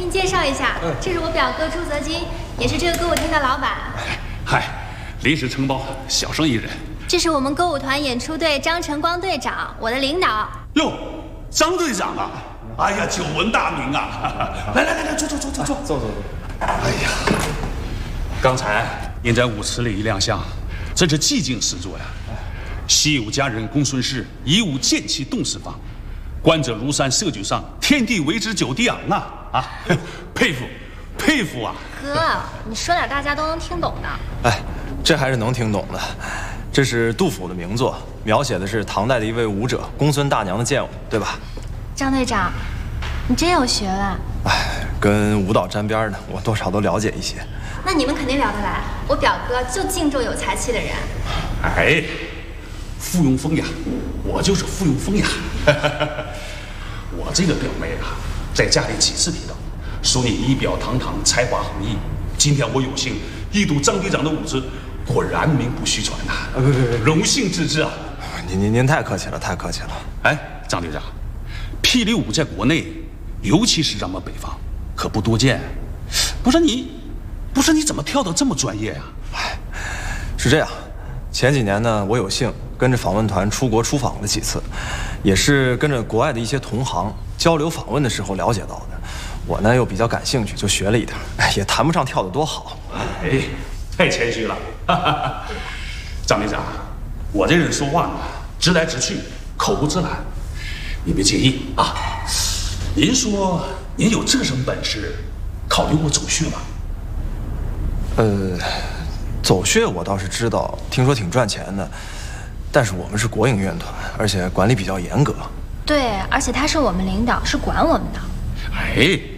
您介绍一下，这是我表哥朱泽金，也是这个歌舞厅的老板。 嗨，临时承包，小生意人。 这是我们歌舞团演出队张晨光队长，我的领导。 哟，张队长啊！哎呀，久闻大名啊！来，坐。哎呀， 刚才您在舞池里一亮相，真是寂静十足呀。昔有佳人公孙氏，以武剑气动四方。观者如山社稷上，天地为之久地昂啊！佩服啊！ 哥，你说点大家都能听懂的。 哎，这还是能听懂的。这是杜甫的名作，描写的是唐代的一位武者公孙大娘的剑舞，对吧？ 张队长，你真有学问。 哎，跟舞蹈沾边的，我多少都了解一些。 那你们肯定聊得来。我表哥就敬重有才气的人。 哎，附庸风雅，我就是附庸风雅。我这个表妹啊，在家里几次提到，说你仪表堂堂，才华横溢。今天我有幸一睹张队长的舞姿，果然名不虚传呐！荣幸之至啊！ 您太客气了，太客气了。 哎，张队长，霹雳舞在国内，尤其是咱们北方，可不多见。不是你怎么跳得这么专业呀？ 哎，是这样，前几年呢，我有幸跟着访问团出国出访了几次，也是跟着国外的一些同行交流访问的时候了解到的。我呢又比较感兴趣，就学了一点，也谈不上跳得多好。 哎，太谦虚了。张队长，我这人说话呢，直来直去，口无遮拦，你别介意啊。您说您有这身本事，考虑过走穴吗？ 走穴我倒是知道，听说挺赚钱的，但是我们是国营乐团，而且管理比较严格。 对，而且他是我们领导，是管我们的。 哎，